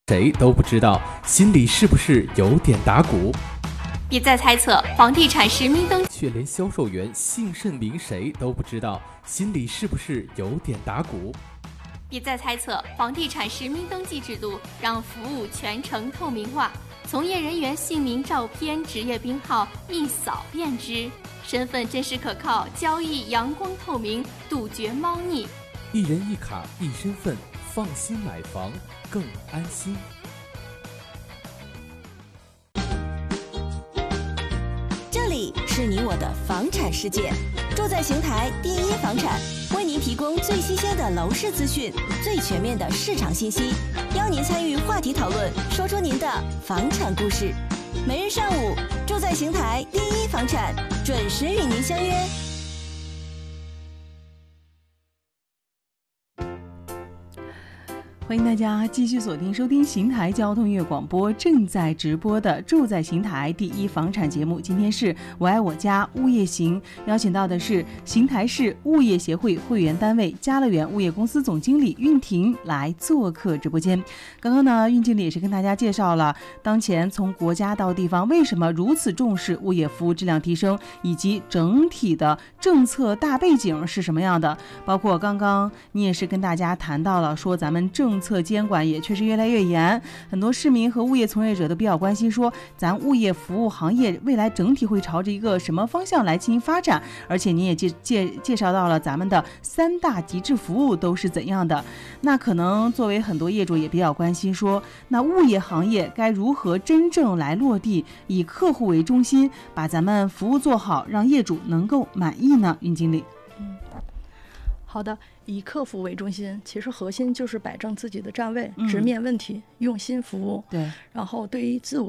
谁都不知道，心里是不是有点打鼓？ 别再猜测房地产实名登， 却连销售员姓甚名谁都不知道，心里是不是有点打鼓？ 别再猜测房地产实名登记制度让服务全程透明化，从业人员姓名、照片、职业编号一扫便知，身份真实可靠，交易阳光透明，杜绝猫腻。 一人一卡一身份，放心买房更安心。 这里是你我的房产世界，住在邢台第一房产，为您提供最新鲜的楼市资讯，最全面的市场信息，邀您参与话题讨论，说出您的房产故事。每日上午，住在邢台第一房产准时与您相约。 欢迎大家继续锁定收听邢台交通音乐广播正在直播的住在邢台第一房产节目。今天是我爱我家物业行，邀请到的是邢台市物业协会会员单位嘉乐园物业公司总经理运婷来做客直播间。刚刚呢，运经理也是跟大家介绍了当前从国家到地方为什么如此重视物业服务质量提升，以及整体的政策大背景是什么样的。包括刚刚你也是跟大家谈到了说咱们政策监管也确实越来越严，很多市民和物业从业者都比较关心说咱物业服务行业未来整体会朝着一个什么方向来进行发展，而且你也介绍到了咱们的3大极致服务都是怎样的。那可能作为很多业主也比较关心说，那物业行业该如何真正来落地，以客户为中心，把咱们服务做好，让业主能够满意呢？运经理。 好的，以客服为中心，其实核心就是摆正自己的站位，直面问题，用心服务。 对， 然后对于自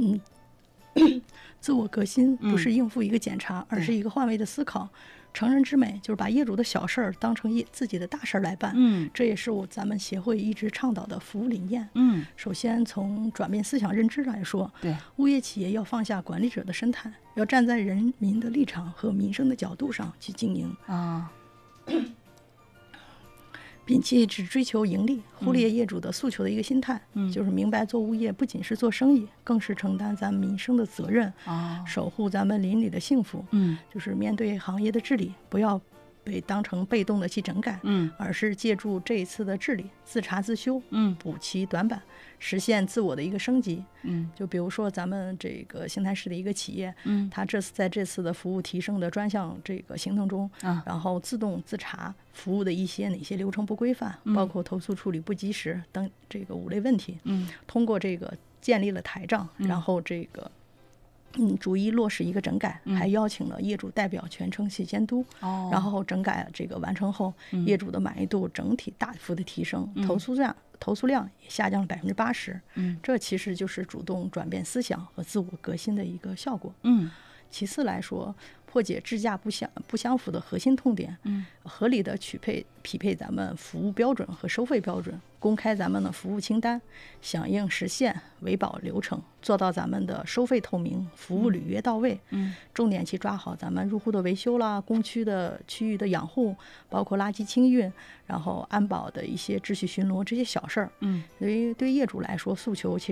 我革新，不是应付一个检查，而是一个换位的思考。成人之美就是把业主的小事儿当成自己的大事儿来办。这也是咱们协会一直倡导的服务理念。首先从转变思想认知来说，对，物业企业要放下管理者的身态，要站在人民的立场和民生的角度上去经营啊。摒弃只追求盈利、忽略业主的诉求的一个心态，就是明白做物业不仅是做生意，更是承担咱们民生的责任，守护咱们邻里的幸福。就是面对行业的治理，不要被当成被动的去整改，而是借助这一次的治理，自查自修，补齐短板，实现自我的一个升级。就比如说咱们这个邢台市的一个企业，它在这次的服务提升的专项这个行动中，然后自动自查服务的一些哪些流程不规范，包括投诉处理不及时等这个5类问题，通过这个建立了台账，然后这个逐一落实一个整改，还邀请了业主代表全程去监督，然后整改这个完成后，业主的满意度整体大幅的提升，投诉量也下降了80%。这其实就是主动转变思想和自我革新的一个效果。其次来说，破解质价不相符的核心痛点，合理的匹配咱们服务标准和收费标准，公开咱们的服务清单，响应实现维保流程，做到咱们的收费透明，服务履约到位。重点去抓好咱们入户的维修啦，工区的区域的养护，包括垃圾清运，然后安保的一些秩序巡逻这些小事儿。对业主来说，诉求其实